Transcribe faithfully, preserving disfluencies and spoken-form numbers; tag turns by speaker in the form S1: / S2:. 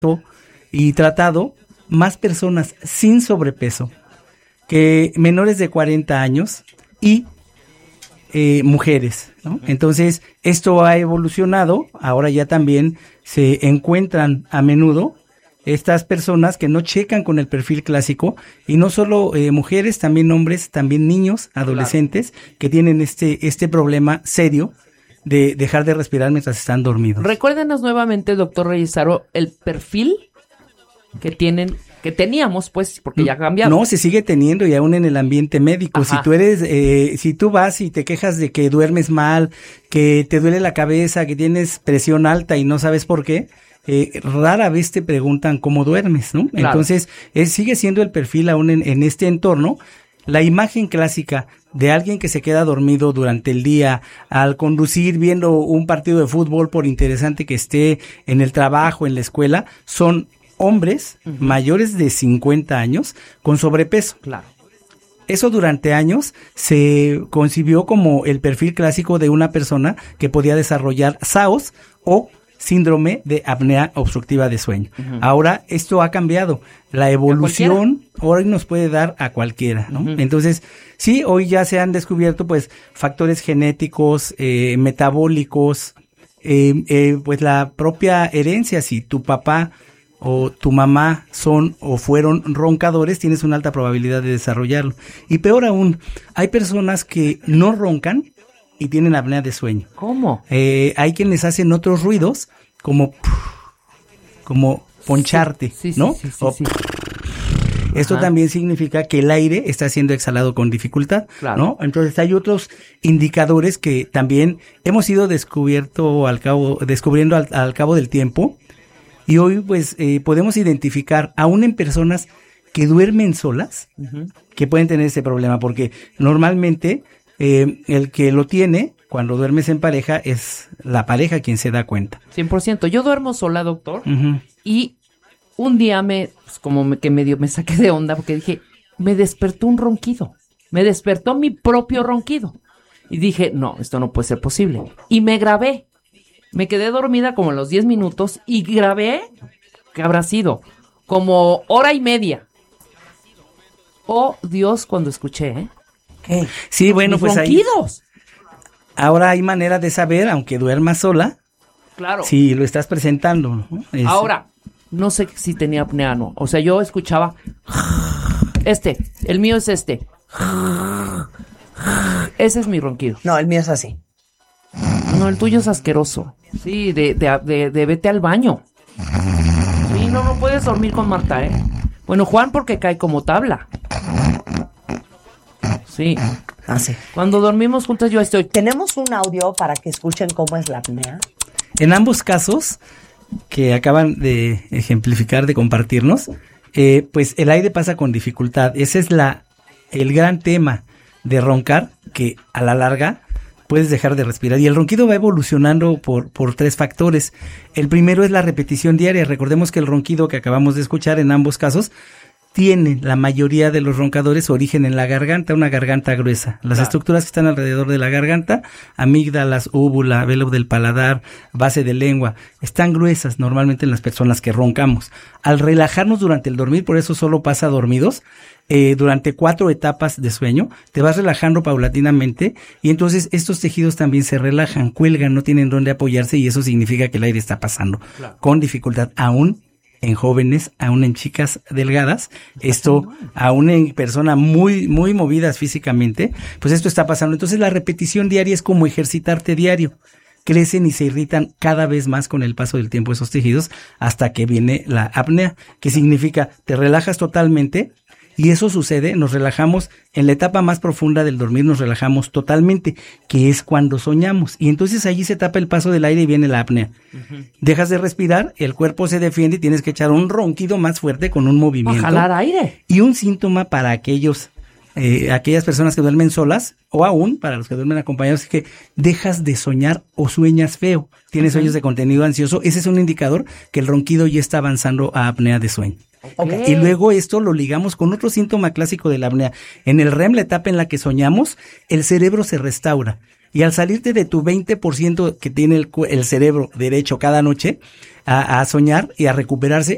S1: y tratado más personas sin sobrepeso que menores de cuarenta años y eh, mujeres, ¿no? Entonces, esto ha evolucionado, ahora ya también se encuentran a menudo estas personas que no checan con el perfil clásico, y no solo eh, mujeres, también hombres, también niños, adolescentes, claro, que tienen este este problema serio de dejar de respirar mientras están dormidos.
S2: Recuérdenos nuevamente, doctor Reyesaro, el perfil que tienen, que teníamos, pues, porque ya ha cambiado.
S1: No, se sigue teniendo, y aún en el ambiente médico.
S2: Ajá.
S1: Si tú eres, eh, si tú vas y te quejas de que duermes mal, que te duele la cabeza, que tienes presión alta y no sabes por qué, Eh, rara vez te preguntan cómo duermes, ¿no?
S2: Claro.
S1: Entonces, eh, sigue siendo el perfil aún en, en este entorno. La imagen clásica de alguien que se queda dormido durante el día al conducir, viendo un partido de fútbol, por interesante que esté, en el trabajo, en la escuela, son hombres uh-huh. mayores de cincuenta años con sobrepeso.
S2: Claro.
S1: Eso durante años se concibió como el perfil clásico de una persona que podía desarrollar S A O S o síndrome de apnea obstructiva de sueño. Uh-huh. Ahora esto ha cambiado. La evolución hoy nos puede dar a cualquiera, ¿no? Uh-huh. Entonces, sí, hoy ya se han descubierto pues factores genéticos, eh, metabólicos, eh, eh, pues la propia herencia. Si tu papá o tu mamá son o fueron roncadores, tienes una alta probabilidad de desarrollarlo. Y peor aún, hay personas que no roncan y tienen apnea de sueño.
S2: ¿Cómo?
S1: Eh, hay quienes hacen otros ruidos, como como poncharte,
S2: sí, sí,
S1: ¿no?
S2: Sí, sí,
S1: o,
S2: sí, sí.
S1: Esto
S2: Ajá.
S1: también significa que el aire está siendo exhalado con dificultad,
S2: claro,
S1: ¿no? Entonces hay otros indicadores que también hemos ido descubierto al cabo, descubriendo al, al cabo del tiempo, y hoy pues eh, podemos identificar aún en personas que duermen solas, uh-huh. que pueden tener ese problema, porque normalmente Eh, el que lo tiene, cuando duermes en pareja, es la pareja quien se da cuenta.
S2: cien por ciento. Yo duermo sola, doctor,
S1: uh-huh.
S2: y un día me, pues como me, que medio me saqué de onda, porque dije, me despertó un ronquido, me despertó mi propio ronquido. Y dije, no, esto no puede ser posible. Y me grabé, me quedé dormida como a los diez minutos y grabé, ¿qué habrá sido? Como hora y media. Oh, Dios, cuando escuché, ¿eh?
S1: ¿Qué? Sí, bueno, pues
S2: ronquidos.
S1: Ahí, ahora hay manera de saber, aunque duermas sola,
S2: claro,
S1: si lo estás presentando, ¿no? Es...
S2: Ahora, no sé si tenía apnea, no. O sea, yo escuchaba este, el mío es este. Ese es mi ronquido.
S3: No, el mío es así.
S2: No, el tuyo es asqueroso. Sí, de, de, de, de vete al baño. Sí, no, no puedes dormir con Marta, ¿eh? Bueno, Juan porque cae como tabla. Sí.
S3: Ah, sí.
S2: Cuando dormimos juntas yo estoy...
S3: ¿Tenemos un audio para que escuchen cómo es la apnea?
S1: En ambos casos, que acaban de ejemplificar, de compartirnos, eh, pues el aire pasa con dificultad. Ese es la el gran tema de roncar, que a la larga puedes dejar de respirar. Y el ronquido va evolucionando por, por tres factores. El primero es la repetición diaria. Recordemos que el ronquido que acabamos de escuchar en ambos casos tiene la mayoría de los roncadores origen en la garganta, una garganta gruesa. Las claro. estructuras que están alrededor de la garganta, amígdalas, úvula, velo del paladar, base de lengua, están gruesas normalmente en las personas que roncamos. Al relajarnos durante el dormir, por eso solo pasa dormidos, eh, durante cuatro etapas de sueño, te vas relajando paulatinamente y entonces estos tejidos también se relajan, cuelgan, no tienen dónde apoyarse y eso significa que el aire está pasando claro. con dificultad, aún en jóvenes, aún en chicas delgadas, esto, aún en personas muy, muy movidas físicamente, pues esto está pasando. Entonces la repetición diaria es como ejercitarte diario. Crecen y se irritan cada vez más con el paso del tiempo esos tejidos hasta que viene la apnea, que significa te relajas totalmente. Y eso sucede, nos relajamos en la etapa más profunda del dormir, nos relajamos totalmente, que es cuando soñamos. Y entonces allí se tapa el paso del aire y viene la apnea. Uh-huh. Dejas de respirar, el cuerpo se defiende y tienes que echar un ronquido más fuerte con un movimiento.
S2: Para jalar aire.
S1: Y un síntoma para aquellos, eh, aquellas personas que duermen solas, o aún para los que duermen acompañados, es que dejas de soñar o sueñas feo. Tienes uh-huh. sueños de contenido ansioso. Ese es un indicador que el ronquido ya está avanzando a apnea de sueño. Okay. Y luego esto lo ligamos con otro síntoma clásico de la apnea. En el R E M, la etapa en la que soñamos, el cerebro se restaura. Y al salirte de tu veinte por ciento que tiene el, el cerebro derecho cada noche a, a soñar y a recuperarse,